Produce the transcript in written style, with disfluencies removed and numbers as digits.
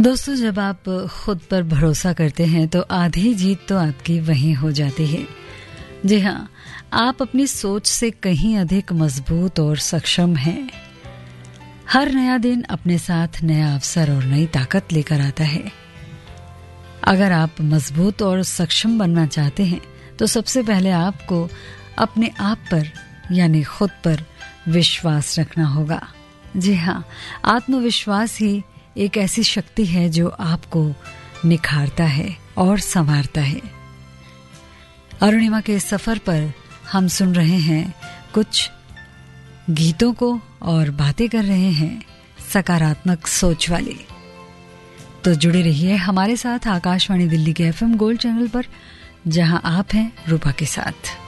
दोस्तों, जब आप खुद पर भरोसा करते हैं तो आधी जीत तो आपकी वहीं हो जाती है। जी हाँ, आप अपनी सोच से कहीं अधिक मजबूत और सक्षम हैं। हर नया दिन अपने साथ नया अवसर और नई ताकत लेकर आता है। अगर आप मजबूत और सक्षम बनना चाहते हैं तो सबसे पहले आपको अपने आप पर यानी खुद पर विश्वास रखना होगा। जी हाँ, आत्मविश्वास ही एक ऐसी शक्ति है जो आपको निखारता है और संवारता है। अरुणिमा के सफर पर हम सुन रहे हैं कुछ गीतों को और बातें कर रहे हैं सकारात्मक सोच वाली। तो जुड़े रहिए हमारे साथ आकाशवाणी दिल्ली के FM गोल्ड चैनल पर, जहां आप हैं रूपा के साथ।